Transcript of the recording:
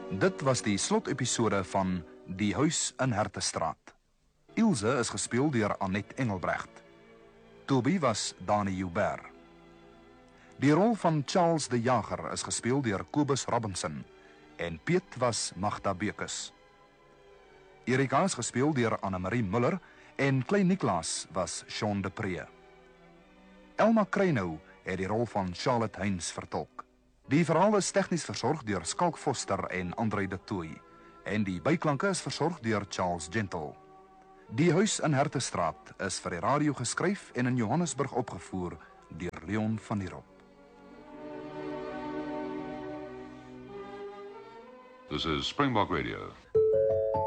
Dit was die slotepisode van Die Huis in Hertestraat. Ilse is gespeel deur Annette Engelbrecht. Toby was Dani Joubert. Die rol van Charles de Jager is gespeel deur Kobus Robinson en Piet was Magda Bekus. Erika is gespeel deur Annemarie Muller en Klein Niklaas was Sean de Pre. Elma Kreinou het die rol van Charlotte Heinz vertolk. Die verhaal is tegnies versorg deur Skalk Foster en André de Tooy en die byklanke is versorg deur Charles Gentle. Die Huis in Hertestraat is vir die radio geskryf en in Johannesburg opgevoer deur Leon van Heerop. This is Springbok Radio.